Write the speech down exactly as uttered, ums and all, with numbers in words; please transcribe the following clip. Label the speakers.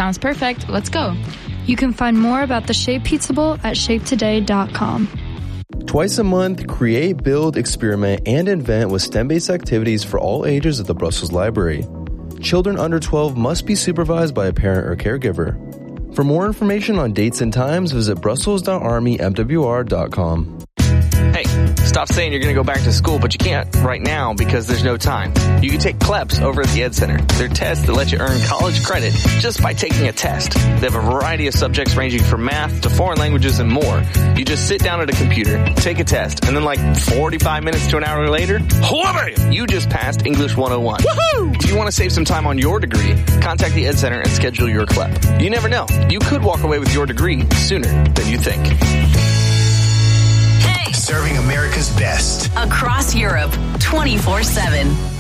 Speaker 1: Sounds perfect. Let's go.
Speaker 2: You can find more about the Shape Pizza Bowl at shape today dot com.
Speaker 3: Twice a month, create, build, experiment, and invent with STEM-based activities for all ages at the Brussels Library. Children under twelve must be supervised by a parent or caregiver. For more information on dates and times, visit brussels dot army m w r dot com.
Speaker 4: Hey, stop saying you're going to go back to school, but you can't right now because there's no time. You can take C L E Ps over at the Ed Center. They're tests that let you earn college credit just by taking a test. They have a variety of subjects ranging from math to foreign languages and more. You just sit down at a computer, take a test, and then like forty-five minutes to an hour later, whoa, you just passed English one oh one. Woohoo! If you want to save some time on your degree, contact the Ed Center and schedule your C L E P. You never know. You could walk away with your degree sooner than you think.
Speaker 5: Serving America's best.
Speaker 6: Across Europe, twenty-four seven.